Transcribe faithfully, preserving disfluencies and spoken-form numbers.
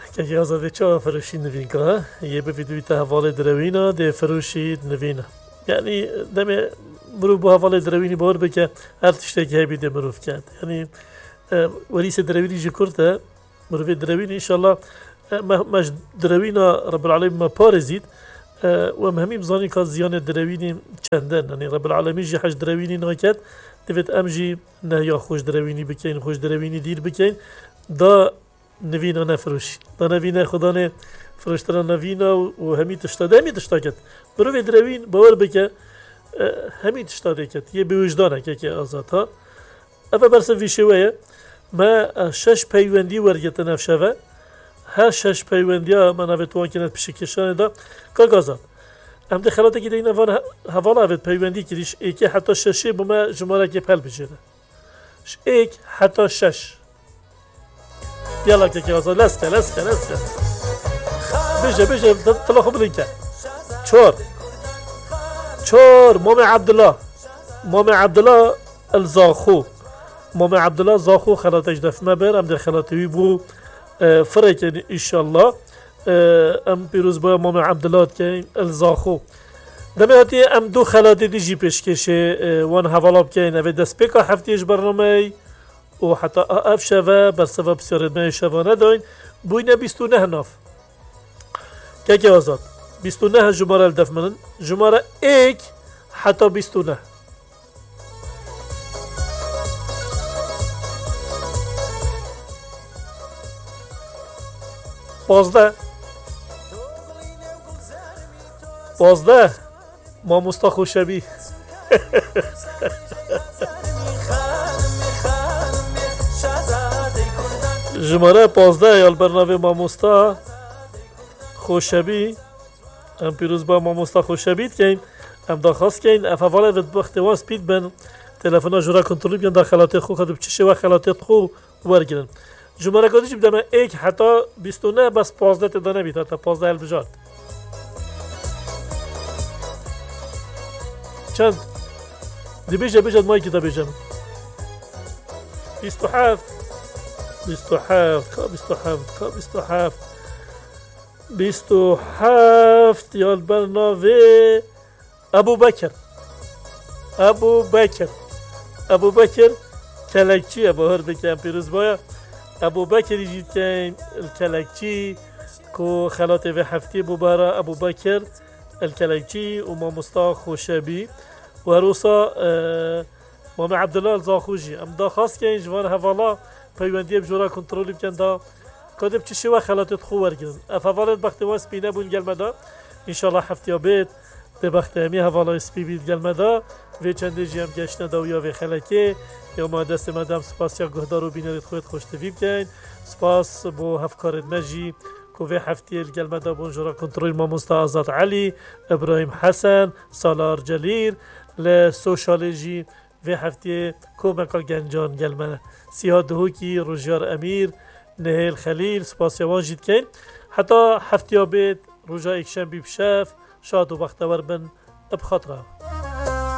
که آزاده چه فروشی نوین که یه به ویدیوی تا حواله دروینا ده فروشی نوینه یعنی دم مروف با حواله دروینی بار بکه هر تشته که بیده مروف کرد یعنی وليس درويني جكرته مروف درويني إن شاء الله مش دروينا رب العالمين ما بارزيد ومهمي بزاني كان زيان درويني چندن يعني رب العالمين جي حج درويني ناكد دفت أمجي نهيا خوش درويني بكين خوش درويني دير بكين دا نوینا نفروشی دا نوینا خدا نه فروشتران نوینا و همی تشتاده همی تشتاکت برو دروین باور بکه همی تشتاده کت یه بوجدانه که که آزاد ها افا برسه ویشوه ما شش پیوندی ورگت نفشوه هر شش پیوندی ها من اوه توان کنید پشکشانه دا که آزاد هم دخلاته که دینا وان حوالا اوه پیوندی کریش ایکی حتی ششه بما جماره که پل بجیره ایک حتی شش يلا كي وصل لسكه لسكه لسكه بيجي بيجي طلع خبرينك شور شور مامي عبد الله مامي عبد الله الزاخو مامي عبد الله زاخو خلاتش دف ما بير ام در خلاتوي بو فرق ان شاء الله ام بيروز با مامي عبد الله كاين الزاخو دمهاتي ام دو خلاتي دي جي بيشكشه وان حوالاب كاين افي دسبيكا هفتيش برنامه و حتی اف شوه بر سبب بسیار ادمه شوه نداین بوینه بیست و نه ناف که که آزاد بیست و نه جماره الدف منن جماره ایک حتی بیست و نه پازده پازده ما مستا خوشبی جماره پازده یا برنامه ماموستا خوشبی ام پیروز با ماموستا خوشبید که ام داخواست که این افعال و بختوان سپید بن تلفن جورا کنترل بیان داخلات خو خد بچشه و خلاتات خو ورگیرن جماره کدیش بدم یک حتی بیست و نه بس پازده تدانه بیت حتی پازده البجات چند دی بیجه بیجه مای کتا بیجم بیست و هفت بیست و هفت کا بیست و هفت کا بیست و هفت بیست و هفت یا برنامه ابو بکر ابو بکر ابو بکر کلکچی ابو هر بکم پیروز بایا ابو بکر جید که الکلکچی کو خلات و هفتی ببارا ابو بکر الکلکچی و ما مستا خوشبی و روسا مام عبدالله الزاخوجی ام دا خواست که این جوان حوالا پیوندی بجورا کنترلی بکن دا کدب چشی و خلاتت خو ورگن افوالت بخت واس بینه بون گلمه دا انشالله هفتی آبید به بخت همی حوالا اسپی بید گلمه دا و چنده جی هم گشنه دا و یا و خلکه یا ما دست مدام سپاس یا گهدارو بینرید خودت خوشتوی بکن سپاس بو هفکارت مجی و هفتی الگلمه دا بون جورا کنترل ما مستا آزاد علی ابراهیم حسن سالار جلیر لسوشالجی و هفته کومکا گنجان گلمه سیاه دهوکی روژیار امیر نهیل خلیل سپاسیوان جید کن حتی هفته آبید روژا اکشن بیبشف شاد و بختور بن بخاطره